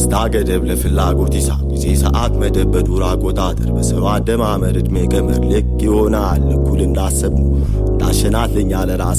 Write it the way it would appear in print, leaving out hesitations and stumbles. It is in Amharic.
ደስታ ገደብ ለፍላጎት ይሳብ ጊዜ ሰዓት መደብ በዱር አቆጣጠር በሰው አደማመር እድሜ ገመር ልክ ይሆናል እኩል እንዳሰብነው እንዳሸናትኛ ለራስ